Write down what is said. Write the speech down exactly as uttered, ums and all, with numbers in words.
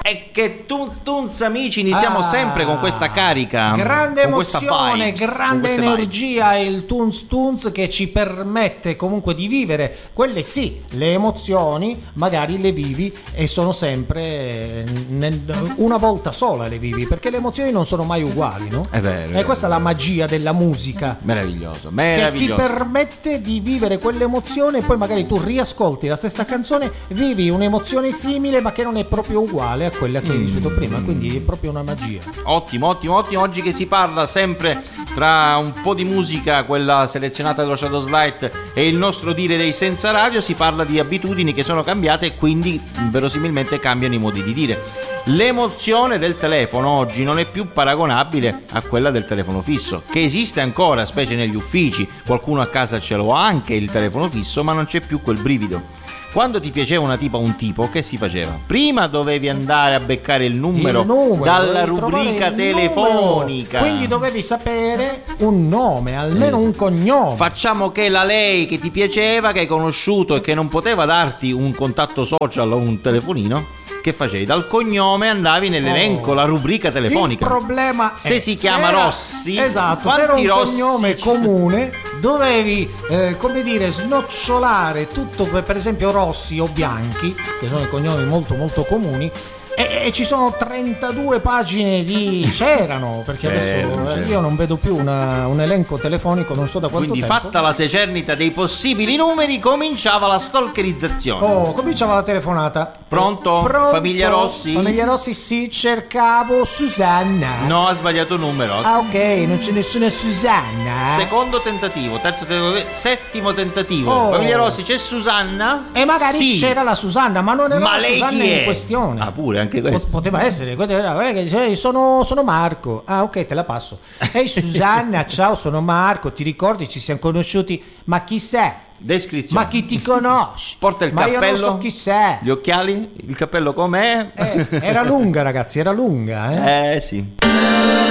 E che tunz tunz amici, iniziamo ah, sempre con questa carica, grande con emozione, vibes, grande energia, vibes. Il tunz tunz che ci permette comunque di vivere quelle sì, le emozioni magari le vivi e sono sempre nel, una volta sola le vivi, perché le emozioni non sono mai uguali, no? È vero. E questa è la magia della musica. Meraviglioso, meraviglioso. Che ti permette di vivere quell'emozione e poi magari tu riascolti la stessa canzone, vivi un'emozione simile ma che non è proprio uguale a quella che hai vissuto prima, quindi è proprio una magia. Ottimo, ottimo, ottimo. Oggi che si parla sempre tra un po' di musica, quella selezionata dallo Shadow Slide, e il nostro dire dei senza radio, si parla di abitudini che sono cambiate e quindi verosimilmente cambiano i modi di dire. L'emozione del telefono oggi non è più paragonabile a quella del telefono fisso, che esiste ancora, specie negli uffici. Qualcuno a casa ce l'ha anche il telefono fisso, ma non c'è più quel brivido. Quando ti piaceva una tipa o un tipo, che si faceva? Prima dovevi andare a beccare il numero, il numero dalla rubrica telefonica. Numero. Quindi dovevi sapere un nome, almeno eh, un cognome. Facciamo che la lei che ti piaceva, che hai conosciuto e che non poteva darti un contatto social o un telefonino, che facevi? Dal cognome andavi nell'elenco, oh. la rubrica telefonica. Il problema se è, si chiama se era, Rossi, esatto, se era un Rossi cognome comune, dovevi eh, come dire snocciolare tutto, per esempio Rossi o Bianchi, che sono i cognomi molto molto comuni. E, e ci sono trentadue pagine di c'erano, perché certo, adesso certo. io non vedo più una, un elenco telefonico, non so da quanto Quindi tempo. fatta la secernita dei possibili numeri, cominciava la stalkerizzazione. Oh, cominciava la telefonata. Pronto? Pronto? Famiglia Rossi? Famiglia Rossi, sì, cercavo Susanna. No, ha sbagliato il numero. Ah, ok, non c'è nessuna Susanna. Secondo tentativo, terzo tentativo, settimo tentativo. Oh. Famiglia Rossi, c'è Susanna? E magari sì. c'era la Susanna, ma non era ma la lei Susanna chi è? in questione. Ah, pure, anche questo. Poteva essere, sono, sono Marco. Ah, ok, te la passo. Ehi Susanna, ciao, sono Marco. Ti ricordi, ci siamo conosciuti? Ma chi sei? Descrizione. Ma chi ti conosce? Porta il Ma cappello. io non so chi sei. Gli occhiali? Il cappello com'è? Eh, era lunga, ragazzi, era lunga. Eh, eh sì.